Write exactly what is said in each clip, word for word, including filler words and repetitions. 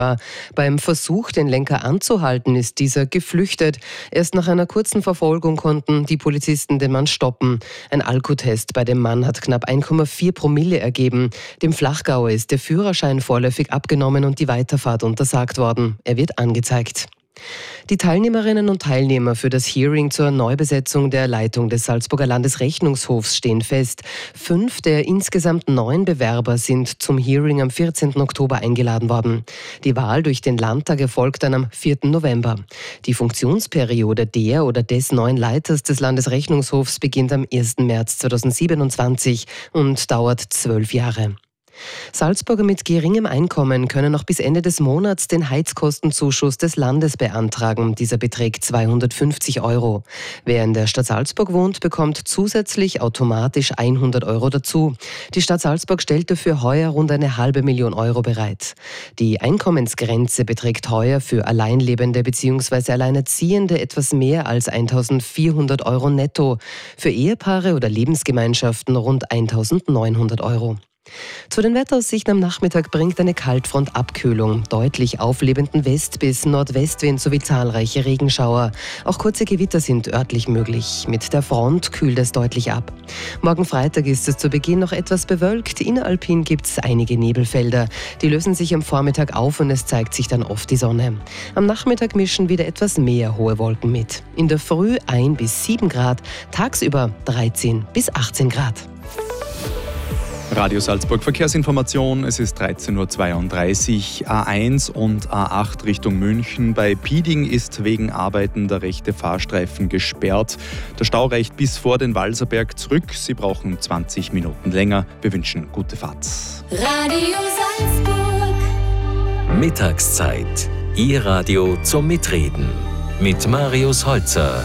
Beim Versuch, den Lenker anzuhalten, ist dieser geflüchtet. Erst nach einer kurzen Verfolgung konnten die Polizisten den Mann stoppen. Ein Alkotest bei dem Mann hat knapp eins Komma vier Promille ergeben. Dem Flachgauer ist der Führerschein vorläufig abgenommen und die Weiterfahrt untersagt worden. Er wird angezeigt. Die Teilnehmerinnen und Teilnehmer für das Hearing zur Neubesetzung der Leitung des Salzburger Landesrechnungshofs stehen fest. Fünf der insgesamt neun Bewerber sind zum Hearing am vierzehnten Oktober eingeladen worden. Die Wahl durch den Landtag erfolgt dann am vierten November. Die Funktionsperiode der oder des neuen Leiters des Landesrechnungshofs beginnt am ersten März zweitausendsiebenundzwanzig und dauert zwölf Jahre. Salzburger mit geringem Einkommen können noch bis Ende des Monats den Heizkostenzuschuss des Landes beantragen. Dieser beträgt zweihundertfünfzig Euro. Wer in der Stadt Salzburg wohnt, bekommt zusätzlich automatisch hundert Euro dazu. Die Stadt Salzburg stellt dafür heuer rund eine halbe Million Euro bereit. Die Einkommensgrenze beträgt heuer für Alleinlebende bzw. Alleinerziehende etwas mehr als eintausendvierhundert Euro netto. Für Ehepaare oder Lebensgemeinschaften rund eintausendneunhundert Euro. Zu den Wetteraussichten am Nachmittag bringt eine Kaltfront Abkühlung, deutlich auflebenden West- bis Nordwestwind sowie zahlreiche Regenschauer. Auch kurze Gewitter sind örtlich möglich. Mit der Front kühlt es deutlich ab. Morgen Freitag ist es zu Beginn noch etwas bewölkt. Inneralpin gibt es einige Nebelfelder. Die lösen sich am Vormittag auf und es zeigt sich dann oft die Sonne. Am Nachmittag mischen wieder etwas mehr hohe Wolken mit. In der Früh ein bis sieben Grad, tagsüber dreizehn bis achtzehn Grad. Radio Salzburg Verkehrsinformation, es ist dreizehn Uhr zweiunddreißig, A eins und A acht Richtung München. Bei Pieding ist wegen Arbeiten der rechte Fahrstreifen gesperrt. Der Stau reicht bis vor den Walserberg zurück. Sie brauchen zwanzig Minuten länger. Wir wünschen gute Fahrt. Radio Salzburg. Mittagszeit. Ihr Radio zum Mitreden. Mit Marius Holzer.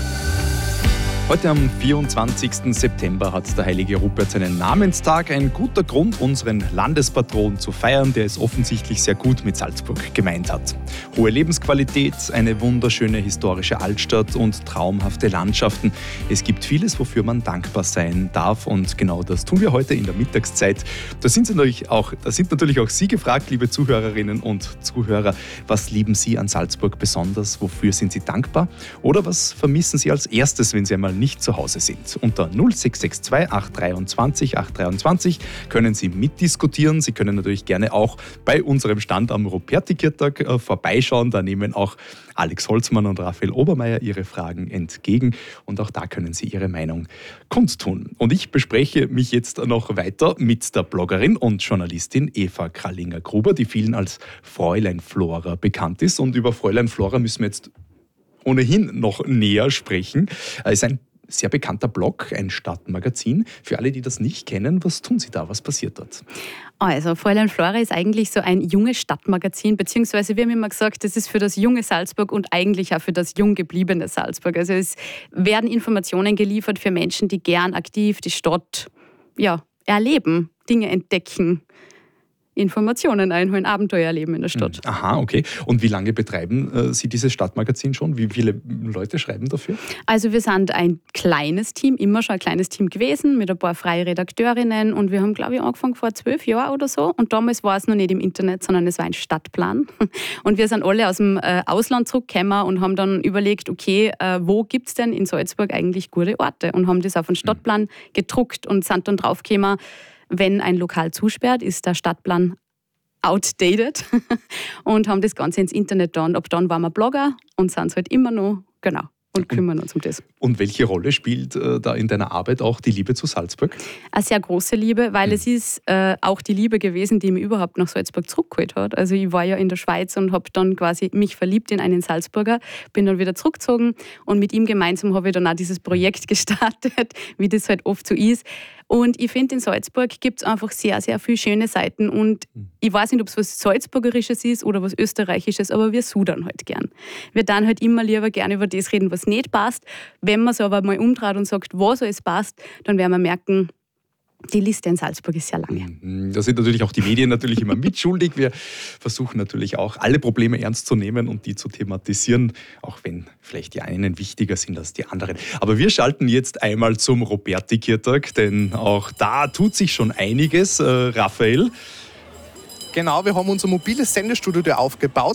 Heute am vierundzwanzigsten September hat der heilige Rupert seinen Namenstag. Ein guter Grund, unseren Landespatron zu feiern, der es offensichtlich sehr gut mit Salzburg gemeint hat. Hohe Lebensqualität, eine wunderschöne historische Altstadt und traumhafte Landschaften. Es gibt vieles, wofür man dankbar sein darf, und genau das tun wir heute in der Mittagszeit. Da sind, Sie natürlich auch, da sind natürlich auch Sie gefragt, liebe Zuhörerinnen und Zuhörer. Was lieben Sie an Salzburg besonders? Wofür sind Sie dankbar? Oder was vermissen Sie als erstes, wenn Sie einmal nicht zu Hause sind? Unter null sechs sechs zwei acht dreiundzwanzig acht dreiundzwanzig können Sie mitdiskutieren. Sie können natürlich gerne auch bei unserem Stand am Ruperti-Kirtag äh, vorbeischauen. Da nehmen auch Alex Holzmann und Raphael Obermeier ihre Fragen entgegen und auch da können Sie Ihre Meinung kundtun. Und ich bespreche mich jetzt noch weiter mit der Bloggerin und Journalistin Eva Krallinger-Gruber, die vielen als Fräulein Flora bekannt ist. Und über Fräulein Flora müssen wir jetzt ohnehin noch näher sprechen. Es ist ein sehr bekannter Blog, ein Stadtmagazin. Für alle, die das nicht kennen, was tun Sie da? Was passiert dort? Also Fräulein Flora ist eigentlich so ein junges Stadtmagazin, beziehungsweise wir haben immer gesagt, das ist für das junge Salzburg und eigentlich auch für das jung gebliebene Salzburg. Also es werden Informationen geliefert für Menschen, die gern aktiv die Stadt ja, erleben, Dinge entdecken, Informationen einholen, Abenteuer erleben in der Stadt. Aha, okay. Und wie lange betreiben äh, Sie dieses Stadtmagazin schon? Wie viele Leute schreiben dafür? Also wir sind ein kleines Team, immer schon ein kleines Team gewesen, mit ein paar freien Redakteurinnen, und wir haben, glaube ich, angefangen vor zwölf Jahren oder so, und damals war es noch nicht im Internet, sondern es war ein Stadtplan. Und wir sind alle aus dem äh, Ausland zurückgekommen und haben dann überlegt, okay, äh, wo gibt es denn in Salzburg eigentlich gute Orte? Und haben das auf einen Stadtplan mhm. gedruckt und sind dann draufgekommen, wenn ein Lokal zusperrt, ist der Stadtplan outdated und haben das Ganze ins Internet dann. Ab dann waren wir Blogger und sind es halt immer noch, genau, und kümmern uns um das. Und welche Rolle spielt äh, da in deiner Arbeit auch die Liebe zu Salzburg? Eine sehr große Liebe, weil mhm. es ist äh, auch die Liebe gewesen, die mich überhaupt nach Salzburg zurückgeholt hat. Also ich war ja in der Schweiz und habe dann quasi mich verliebt in einen Salzburger, bin dann wieder zurückgezogen und mit ihm gemeinsam habe ich dann auch dieses Projekt gestartet, wie das halt oft so ist. Und ich finde, in Salzburg gibt es einfach sehr, sehr viele schöne Seiten. Und ich weiß nicht, ob es was Salzburgerisches ist oder was Österreichisches, aber wir sudern halt gern. Wir dann halt immer lieber gerne über das reden, was nicht passt. Wenn man es aber mal umdreht und sagt, was alles passt, dann werden wir merken, die Liste in Salzburg ist sehr lange. Da sind natürlich auch die Medien natürlich immer mitschuldig. Wir versuchen natürlich auch, alle Probleme ernst zu nehmen und die zu thematisieren, auch wenn vielleicht die einen wichtiger sind als die anderen. Aber wir schalten jetzt einmal zum Ruperti-Kirtag, denn auch da tut sich schon einiges. Äh, Raphael, Genau, wir haben unser mobiles Sendestudio da aufgebaut.